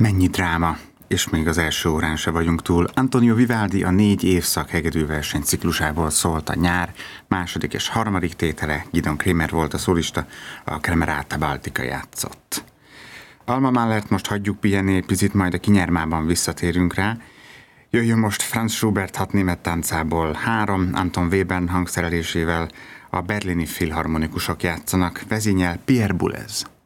Mennyi dráma, és még az első órán se vagyunk túl. Antonio Vivaldi a 4 évszak hegedűverseny ciklusából szólt a nyár, második és harmadik tétele, Gidon Kremer volt a szólista, a Kremerata Baltica játszott. Alma Mahlert most hagyjuk pihenni egy picit, majd a kinyermában visszatérünk rá. Jöjjön most Franz Schubert 6 német táncából 3, Anton Webern hangszerelésével, a berlini filharmonikusok játszanak, vezényel Pierre Boulez.